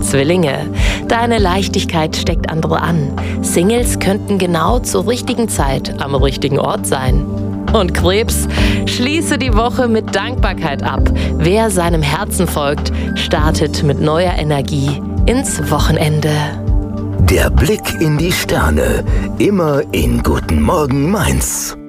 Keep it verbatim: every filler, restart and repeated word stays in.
Zwillinge. Deine Leichtigkeit steckt andere an. Singles könnten genau zur richtigen Zeit am richtigen Ort sein. Und Krebs, schließe die Woche mit Dankbarkeit ab. Wer seinem Herzen folgt, startet mit neuer Energie ins Wochenende. Der Blick in die Sterne. Immer in Guten Morgen Mainz.